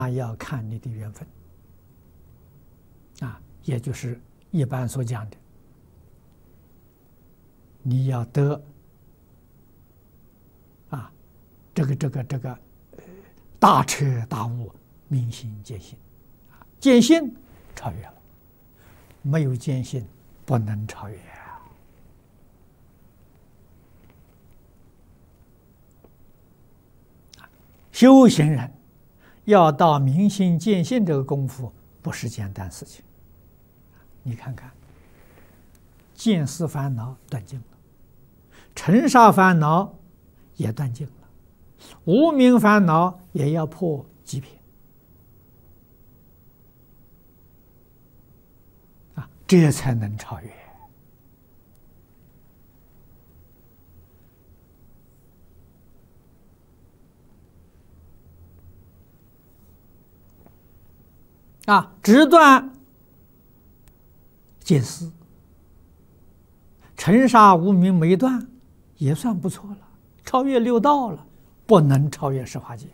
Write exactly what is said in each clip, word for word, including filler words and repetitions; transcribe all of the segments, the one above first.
要看你的缘分啊，也就是一般所讲的，你要得啊，这个这个这个大彻大悟、明心见性啊，见性超越了，没有见性不能超越啊。修行人要到明心见性这个功夫不是简单事情。你看看，见思烦恼断尽了，尘沙烦恼也断尽了，无明烦恼也要破几品啊，这才能超越。啊，只断见思，尘沙无明没断，也算不错了，超越六道了，不能超越十法界。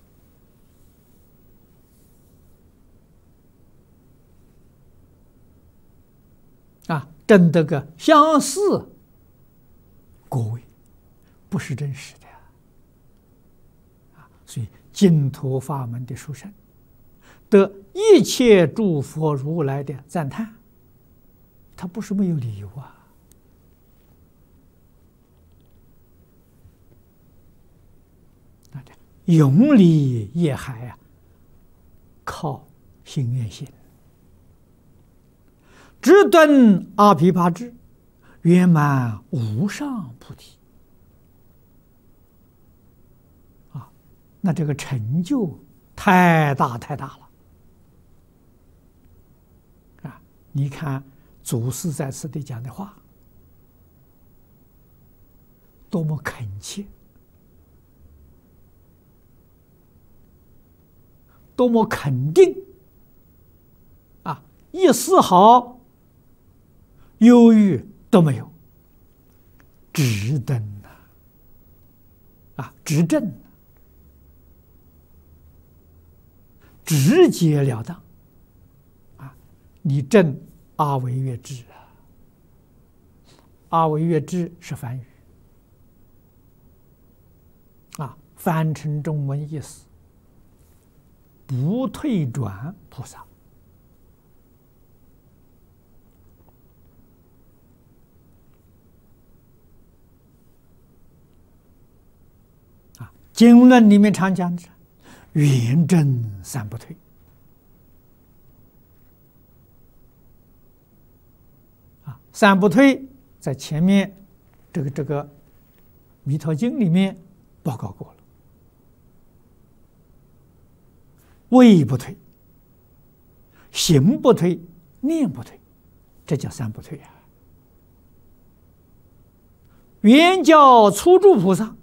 啊，证得个相似果位，不是真实的啊。所以净土法门的殊胜，得一切诸佛如来的赞叹，他不是没有理由啊。永离业海啊，靠心愿心，直顿阿毗跋致，圆满无上菩提啊！那这个成就太大太大了啊！你看祖师在此地讲的话，多么恳切，多么肯定啊！一丝毫忧郁都没有，直登啊，啊，直正，直截了当啊！你证阿惟越致啊，阿惟越致是梵语啊，翻成中文意思，不退转菩萨啊，经论里面常讲的圆正三不退啊，三不退在前面这个这个弥陀经里面报告过了。位不退，行不退，念不退，这叫三不退啊。圆教初住菩萨，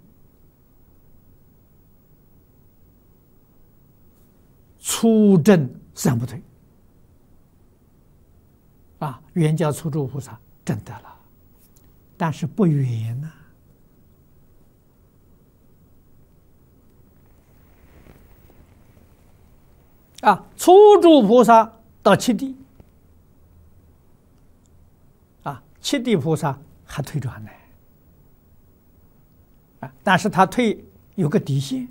初证三不退啊，圆教初住菩萨证得了，但是不圆呐、啊。啊，初住菩萨到七地，啊，七地菩萨还退转呢，啊，但是他退有个底线，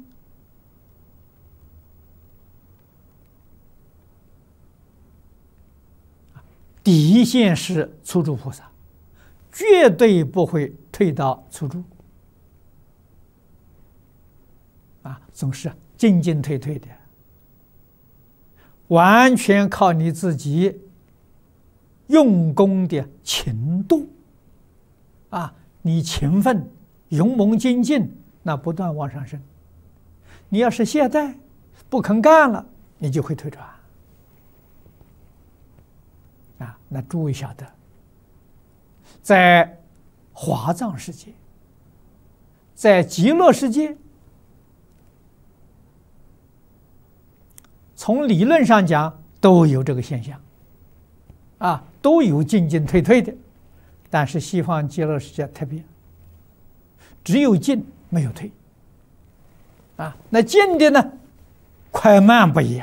底线是初住菩萨，绝对不会退到初住，啊，总是进进退退的。完全靠你自己用功的勤度啊！你勤奋、勇猛精进，那不断往上升。你要是懈怠、不肯干了，你就会退转啊！那诸位晓得，在华藏世界，在极乐世界，从理论上讲都有这个现象，啊，都有进进退退的，但是西方极乐世界特别，只有进没有退，啊，那进的呢，快慢不一样。